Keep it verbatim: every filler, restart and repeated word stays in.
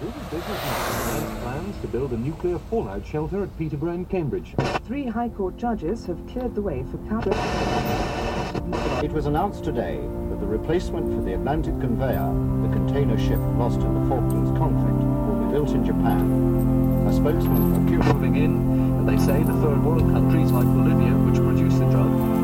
British businessman announced plans to build a nuclear fallout shelter at Peterborough in Cambridge. Three High Court judges have cleared the way for Cambridge. It was announced today that the replacement for the Atlantic conveyor, the container ship lost in the Falklands conflict, will be built in Japan. A spokesman for Cuba Moving in, and they say the third world countries like Bolivia, which produce the drug,